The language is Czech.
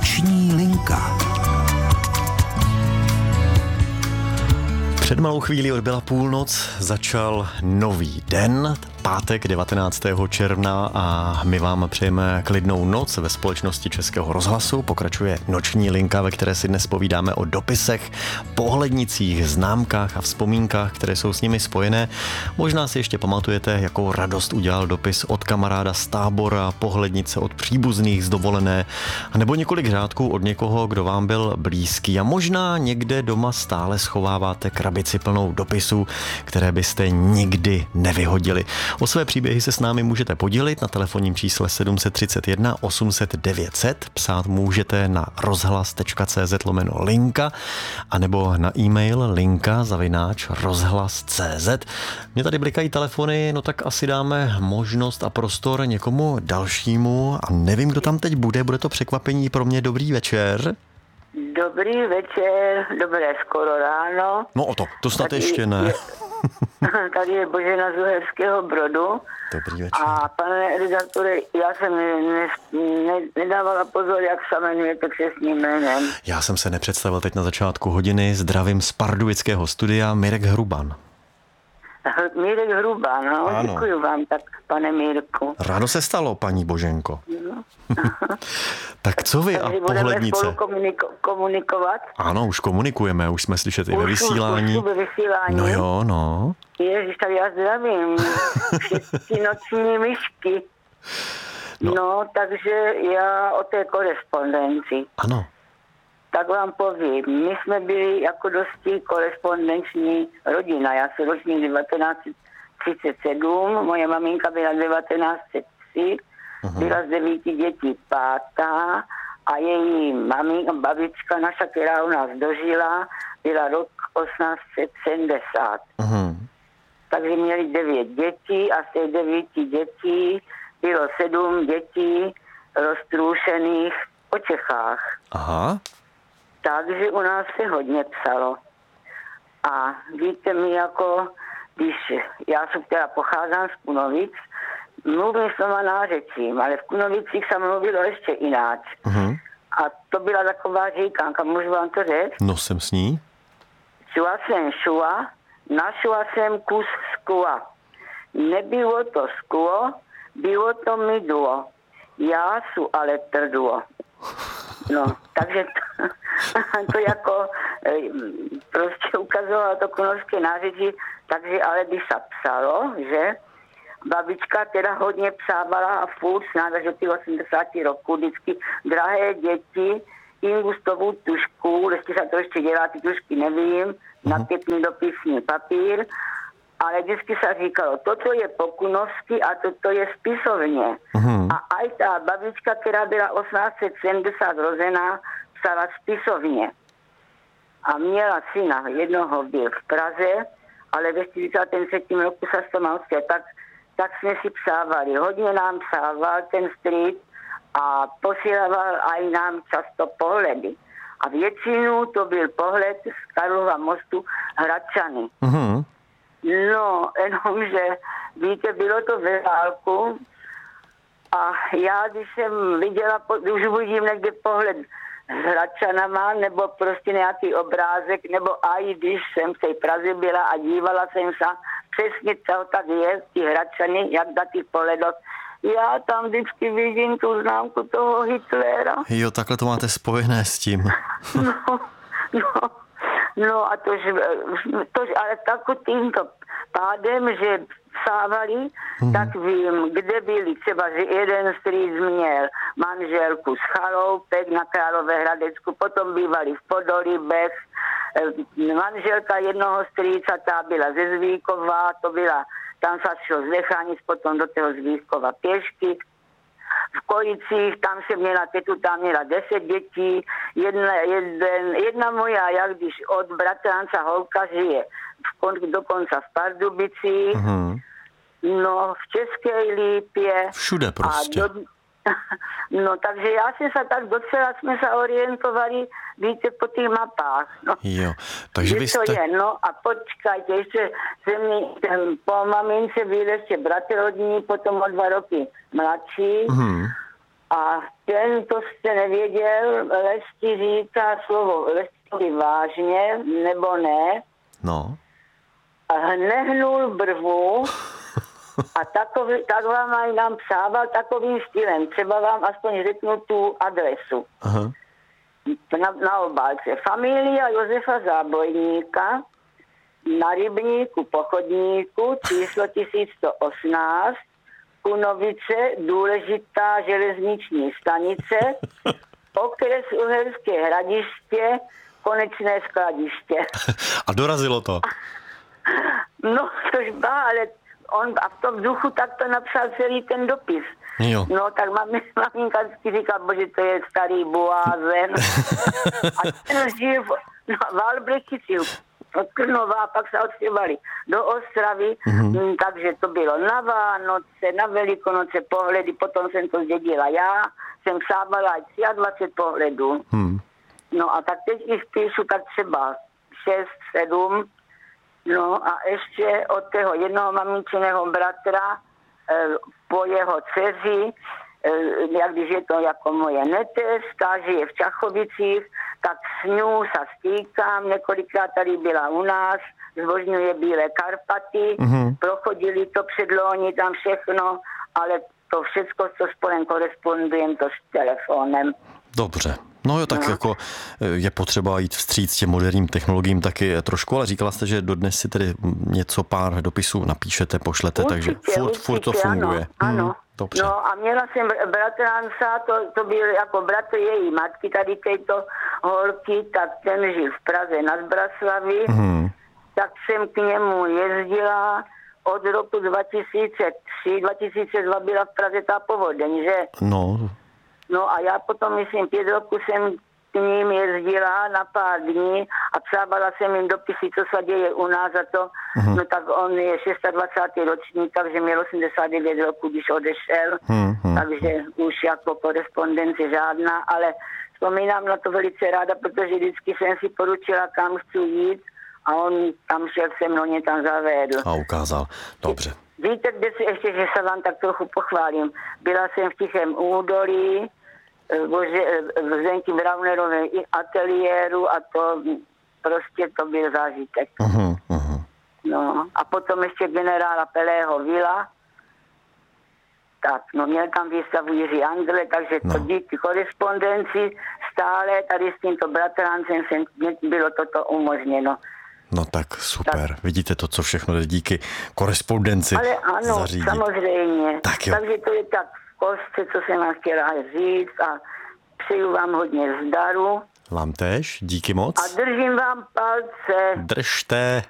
Noční linka. Před malou chvílí odbyla půlnoc, začal nový den, pátek 19. června a my vám přejeme klidnou noc ve společnosti Českého rozhlasu. Pokračuje Noční linka, ve které si dnes povídáme o dopisech, pohlednicích, známkách a vzpomínkách, které jsou s nimi spojené. Možná si ještě pamatujete, jakou radost udělal dopis od kamaráda z tábora, pohlednice od příbuzných z dovolené, nebo několik řádků od někoho, kdo vám byl blízký. A možná někde doma stále schováváte krabici plnou dopisů, které byste nikdy nevyhodili. O své příběhy se s námi můžete podělit na telefonním čísle 731 800 900, psát můžete na rozhlas.cz/linka anebo na e-mail linka@rozhlas.cz. Mně tady blikají telefony, no tak asi dáme možnost a prostor někomu dalšímu a nevím, kdo tam teď bude to překvapení pro mě. Dobrý večer. Dobrý večer, dobré skoro ráno. No o to snad tady ještě ne. Tady je Božena z Uherského Brodu. Dobrý večer. A pane redaktore, já jsem nedávala pozor, jak se jmenujete křestním jménem. Já jsem se nepředstavil teď na začátku hodiny. Zdravím z pardubického studia, Mirek Hruban. Mirek Hruban, no, ano. Děkuji vám tak, pane Mirku. Ráno se stalo, paní Boženko. No. Tak co vy a pohlednice? Budeme spolu komunikovat? Ano, už komunikujeme, už jsme slyšet i ve vysílání. Už ve vysílání. No jo, no. Ježiš, tak já zdravím. Všetky noční myšky. No, takže já o té korespondenci. Ano. Tak vám povím, my jsme byli jako dosti korespondenční rodina. Já jsem ročník 1937, moje maminka byla 1903, byla z 9 dětí pátá a její babička naša, která u nás dožila, byla rok 1870. Takže měli 9 dětí a z těch 9 dětí bylo 7 dětí roztrůšených po Čechách. Aha. Takže u nás se hodně psalo. A víte mi, jako když já jsem teda pocházím z Kunovic, mluvím s noma nářečím, ale v Kunovicích se mluvilo ještě jináč. A to byla taková říkánka, můžu vám to říct? No jsem s ní. Šua jsem šua, našla jsem kus skua. Nebylo to skuo, bylo to mydlo. Já su ale trduo. No, takže to jako prostě ukazovalo to kunovské nářečí, takže ale by se psalo, že babička teda hodně psávala a furt snad až do těch 80 roků vždycky drahé děti, ingustovou tušku, ještě se to ještě dělá, ty tušky nevím, nakvětný dopisný papír, ale vždycky se říkalo, toto je po kunovsky a toto je spisovně. A aj ta babička, která byla 1870 rozená, psala spisovně. A měla syna, jednoho byl v Praze, ale ve 43. roku se to mal tak jsme si psávali. Hodně nám psával ten strýc a posílával aj nám často pohledy. A většinou to byl pohled z Karlova mostu Hradčany. No, jenomže, víte, bylo to ve válku a já, když jsem viděla, už vidím někde pohled s Hradčanama, nebo prostě nějaký obrázek, nebo aj když jsem v té Praze byla a dívala jsem se přesně, co tak je, ty Hradčany, jak na těch pohledoch, já tam vždycky vidím tu známku toho Hitlera. Jo, takhle to máte spojené s tím. No a tož ale tímto pádem, že psávali, tak vím, kde byli. Třeba, že jeden strýc měl manželku z Chaloupek na Královéhradecku, potom bývali v Podolíbech. Manželka jednoho strýca, ta byla ze Zvíkova, tam se šlo z Lechanic, potom do toho Zvíkova pěšky. V Kolicích, tam se měla tetu, tam měla 10 dětí, jedna moja, jak když od bratránca holka žije dokonce v Pardubicích, no v České Lípě. Všude prostě. No, takže já jsem se tak docela, jsme se orientovali, víte, po těch mapách. No. Jo, takže vy jste... No a počkajte, ještě po mamince byl ještě bratr rodní, potom o 2 roky mladší. A ten, to jste nevěděl, Lesti říká slovo Lesti vážně, nebo ne. No. A nehnul brvu a tak vám aj nám psával takovým stylem. Třeba vám aspoň řeknu tu adresu. Aha. Na obálce. Familia Josefa Zábojníka na Rybníku Pochodníku číslo 1118 Kunovice, důležitá železniční stanice, okres Uherské Hradiště, konečné skladiště. A dorazilo to? No, což ba, ale on a v tom duchu takto napsal celý ten dopis. Jo. No, tak maminka vždycky říká, bože, to je starý blázen. A ten žil v Albrechici od Krnova, pak se odstěhovali do Ostravy, takže to bylo na Vánoce, na Velikonoce pohledy, potom jsem to zdědila já, jsem psávala aj 23 pohledů. No a tak teď jich píšu tak třeba 6, 7, no a ještě od toho jednoho maminčiného bratra po jeho dceři, jak když je to jako moje neteřka, žije v Čachovicích, tak s ňou se stýkám, několikrát tady byla u nás, zbožňuje Bílé Karpaty, prochodili to předloni tam všechno, ale to všecko, co spolem korespondujem, to s telefonem. Dobře. No jo, tak jako je potřeba jít vstříc těm moderním technologiím taky trošku, ale říkala jste, že dodnes si tedy pár dopisů napíšete, pošlete, určitě, takže furt to funguje. Ano. Dobře. No a měla jsem bratranca, to byl jako bratr její matky, tady této holky, tak ten žil v Praze nad Zbraslaví, tak jsem k němu jezdila od roku 2003, 2002 byla v Praze ta povodeň, že? No a já potom, myslím, 5 roků jsem k ním jezdila na pár dní a psávala jsem jim dopisy, co se děje u nás a to. No tak on je 26. ročník, takže měl 89 roků, když odešel. Takže už jako korespondence žádná, ale vzpomínám na to velice ráda, protože vždycky jsem si poručila, kam chci jít a on tam šel se mnou, mě tam zavedl. A ukázal. Dobře. Víte, kde si ještě, že se vám tak trochu pochválím. Byla jsem v Tichém údolí, v Zenky Braunerové ateliéru a to prostě to byl zážitek. No a potom ještě generála Pelého Vila. Tak, no měl tam výstavu Jiří Andle, takže to díky korespondenci stále tady s tímto bratrancem bylo toto umožněno. No tak super. Tak. Vidíte to, co všechno jde díky korespondenci. Ale ano, zařídit. Samozřejmě. Tak takže to je tak v kostce, co jsem vám chtěla říct a přeju vám hodně zdaru. Vám též, díky moc. A držím vám palce. Držte.